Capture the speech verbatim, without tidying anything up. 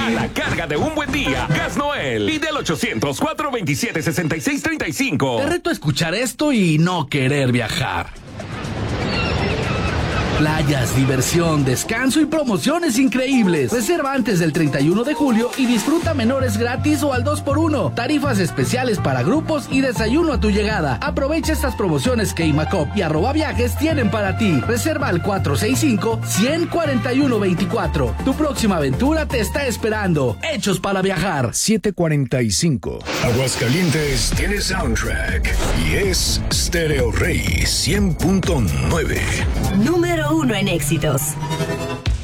A la carga de un buen día, Gas Noel. Pide al ochocientos, cuatrocientos veintisiete, sesenta y seis treinta y cinco. Te reto a escuchar esto y no querer viajar. Playas, diversión, descanso y promociones increíbles. Reserva antes del treinta y uno de julio y disfruta menores gratis o al dos por uno. Tarifas especiales para grupos y desayuno a tu llegada. Aprovecha estas promociones que Imacop y Arroba Viajes tienen para ti. Reserva al cuatro seis cinco, uno cero cuatro uno dos cuatro. Tu próxima aventura te está esperando. Hechos para viajar. siete cuarenta y cinco. Aguascalientes tiene soundtrack y es Stereo Rey cien punto nueve. Número uno en éxitos.